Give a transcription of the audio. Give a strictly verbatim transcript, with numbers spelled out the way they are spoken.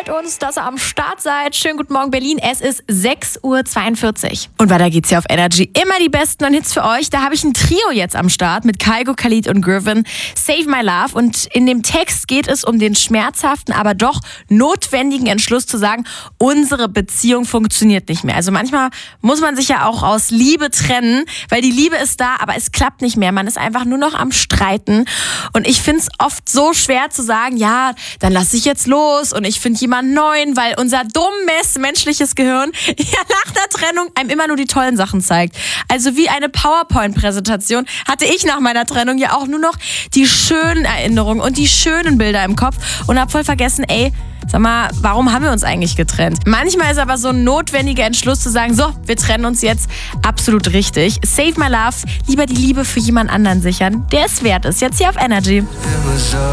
freut uns, dass ihr am Start seid. Schönen guten Morgen, Berlin. Es ist sechs Uhr zweiundvierzig. Und weiter geht's hier auf Energy. Immer die besten neuen Hits für euch. Da habe ich ein Trio jetzt am Start mit Kygo, Khalid und Gurvan. Save My Love. Und in dem Text geht es um den schmerzhaften, aber doch notwendigen Entschluss zu sagen, unsere Beziehung funktioniert nicht mehr. Also manchmal muss man sich ja auch aus Liebe trennen, weil die Liebe ist da, aber es klappt nicht mehr. Man ist einfach nur noch am Streiten. Und ich finde es oft so schwer zu sagen, ja, dann lasse ich jetzt los und ich finde jemanden neuen, weil unser dummes menschliches Gehirn ja nach der Trennung einem immer nur die tollen Sachen zeigt. Also wie eine PowerPoint-Präsentation hatte ich nach meiner Trennung ja auch nur noch die schönen Erinnerungen und die schönen Bilder im Kopf und habe voll vergessen, ey, sag mal, warum haben wir uns eigentlich getrennt? Manchmal ist aber so ein notwendiger Entschluss zu sagen, so, wir trennen uns jetzt, absolut richtig. Save My Love, lieber die Liebe für jemand anderen sichern, der es wert ist. Jetzt hier auf Energy.